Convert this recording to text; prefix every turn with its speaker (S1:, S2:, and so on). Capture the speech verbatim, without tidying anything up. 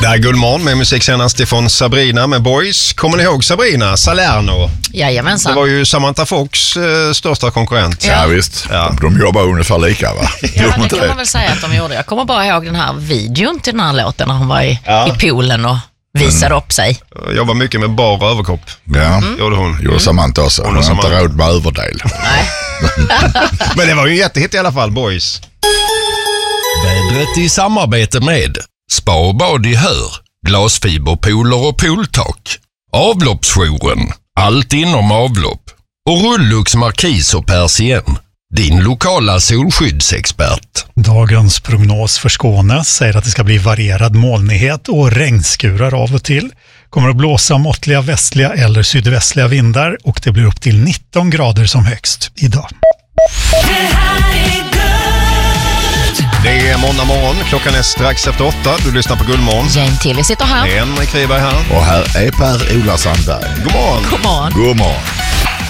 S1: Det här är Guldmorgon med musik senast ifrån Sabrina med Boys. Kommer ni ihåg Sabrina Salerno?
S2: Jajamensan.
S1: Det var ju Samantha Fox eh, största konkurrent.
S3: Ja, ja visst.
S1: Ja.
S3: De, de jobbar ungefär lika, va?
S2: Ja, det kan man väl säga att de gjorde. Jag kommer bara ihåg den här videon till den här låten när hon var i,
S1: ja.
S2: i poolen och visade
S3: mm.
S2: upp sig.
S1: Jag jobbar mycket med bara överkropp.
S3: Ja, mm.
S1: gjorde hon.
S3: Gjorde Samantha också. Hon, hon har inte råd med överdel.
S2: Nej.
S1: Men det var ju en jättehit i alla fall, Boys.
S4: Vädret i samarbete med Spa och bad i Hör, glasfiberpooler och pooltak, Avloppsjouren, allt inom avlopp och Rullux Markis och Persien, din lokala solskyddsexpert.
S5: Dagens prognos för Skåne säger att det ska bli varierad molnighet och regnskurar av och till. Kommer att blåsa måttliga västliga eller sydvästliga vindar och det blir upp till nitton grader som högst idag.
S1: Det är måndag morgon, klockan är strax efter åtta. Du lyssnar på Guldmorgon.
S2: Jane Tilly sitter här.
S1: Henrik Kriberg här.
S3: Och här är Per-Ola Sandberg.
S1: God morgon.
S2: God morgon.
S3: God morgon.